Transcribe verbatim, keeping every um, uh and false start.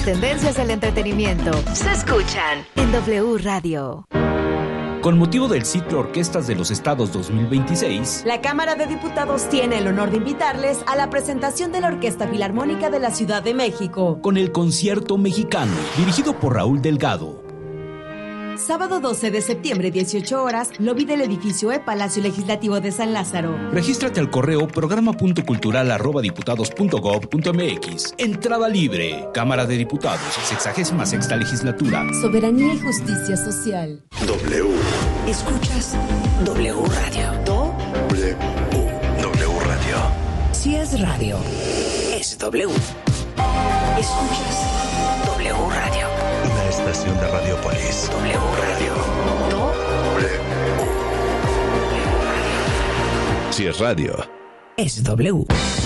últimas tendencias del entretenimiento se escuchan en W Radio. Con motivo del ciclo Orquestas de los Estados dos mil veintiséis, la Cámara de Diputados tiene el honor de invitarles a la presentación de la Orquesta Filarmónica de la Ciudad de México, con el Concierto Mexicano, dirigido por Raúl Delgado. Sábado doce de septiembre, dieciocho horas, lobby del edificio E Palacio Legislativo de San Lázaro. Regístrate al correo programa punto cultural arroba diputados punto gob punto mx. Entrada libre. Cámara de Diputados, sexagésima sexta legislatura. Soberanía y justicia social. W. Escuchas W Radio. Do. W. W Radio. Si es radio, es W. Escuchas W Radio. Una estación de Radiopolis. W Radio. Do. W. Si es radio, es W.